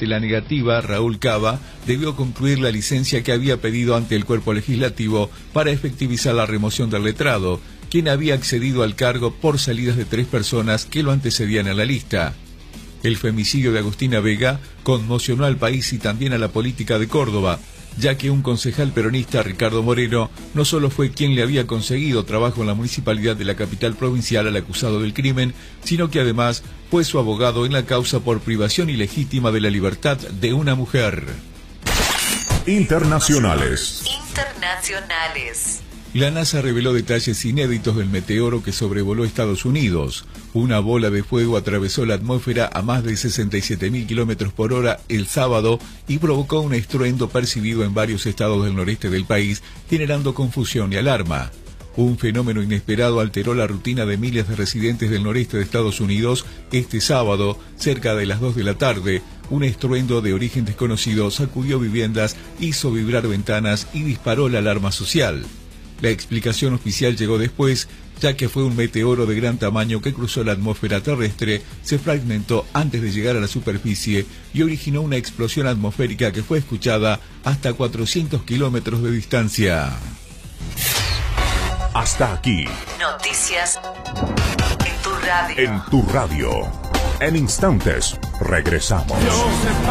Ante la negativa, Raúl Cava debió concluir la licencia que había pedido ante el cuerpo legislativo para efectivizar la remoción del letrado, quien había accedido al cargo por salidas de 3 personas que lo antecedían en la lista. El femicidio de Agustina Vega conmocionó al país y también a la política de Córdoba, ya que un concejal peronista, Ricardo Moreno, no solo fue quien le había conseguido trabajo en la municipalidad de la capital provincial al acusado del crimen, sino que además fue su abogado en la causa por privación ilegítima de la libertad de una mujer. Internacionales. La NASA reveló detalles inéditos del meteoro que sobrevoló Estados Unidos. Una bola de fuego atravesó la atmósfera a más de 67.000 kilómetros por hora el sábado y provocó un estruendo percibido en varios estados del noreste del país, generando confusión y alarma. Un fenómeno inesperado alteró la rutina de miles de residentes del noreste de Estados Unidos este sábado, cerca de las 2 de la tarde. Un estruendo de origen desconocido sacudió viviendas, hizo vibrar ventanas y disparó la alarma social. La explicación oficial llegó después, ya que fue un meteoro de gran tamaño que cruzó la atmósfera terrestre, se fragmentó antes de llegar a la superficie y originó una explosión atmosférica que fue escuchada hasta 400 kilómetros de distancia. Hasta aquí. Noticias en tu radio. En tu radio. En instantes, regresamos.